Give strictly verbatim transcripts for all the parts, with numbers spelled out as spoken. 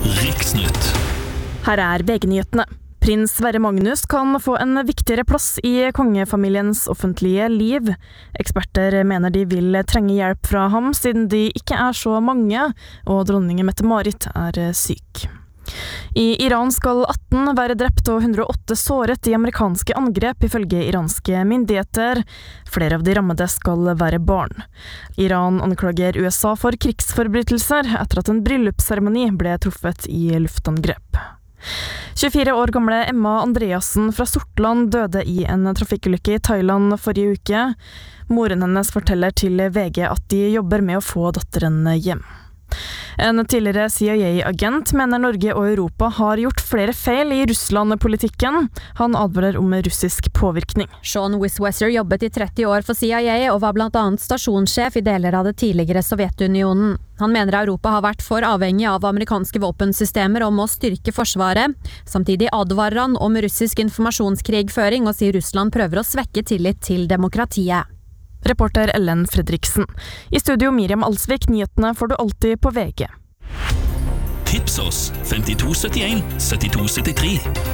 Riksnytt. Her er V G-nyhetene. Prins Sverre Magnus kan få en viktigere plass i kongefamiliens offentlige liv. Eksperter mener de vil trenge hjelp fra ham, siden de ikke er så mange, og dronning Mette-Marit er syk. I Iran skal atten være drept og hundre og åtte såret i amerikanske angrep, ifølge iranske myndigheter. Flere av de rammede skal være barn. Iran anklager U S A for krigsforbrytelser etter at en bryllupsseremoni ble truffet i luftangrep. tjuefire år gamle Emma Andreassen fra Sortland døde i en trafikkulykke i Thailand forrige uke. Moren hennes forteller til V G at de jobber med å få datteren hjem. En tidligere C I A-agent mener Norge og Europa har gjort flere feil i Russland-politikken. Han advarer om russisk påvirkning. Sean Wiswesser jobbet i tretti år for C I A og var blant annet stasjonssjef i deler av det tidligere Sovjetunionen. Han mener Europa har vært for avhengig av amerikanske våpensystemer og må styrke forsvaret. Samtidig advarer han om russisk informasjonskrigføring og sier Russland prøver å svekke tillit til demokratiet. Reporter Ellen Fredriksen. I studio Miriam Alsvik, nyhetene får du alltid på V G. Tips oss femtito syttien syttito syttitre.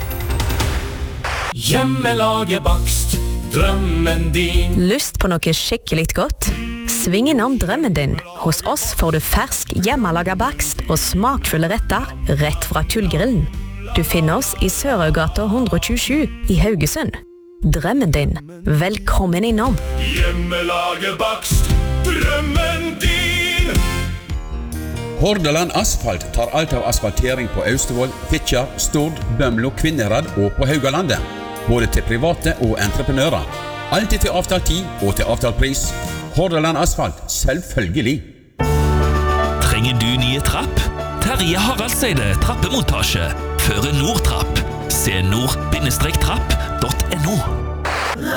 Hjemmelaget bakst, drømmen din. Lyst på noe skikkelig godt? Sving innom drømmen din. Hos oss får du fersk hjemmelaget bakst og smakfulle retter rett fra Tullgrillen. Du finner oss i Sørøygata one twenty-seven i Haugesund. Drømmen din. Velkommen innom. Hjemmelaget bakst, drømmen din. Hordaland Asfalt tar alt av asfaltering på Austevoll, Fitjar, Stord, Bømlo, Kvinnherad og på Haugalandet. Både til private og entreprenører. Alltid til avtalt tid og til avtalt pris. Hordaland Asfalt, selvfølgelig. Trenger du nye trapp? Terje Haraldseide trappemontasje. Føre Nordtrapp. Se nord trapp punktum no.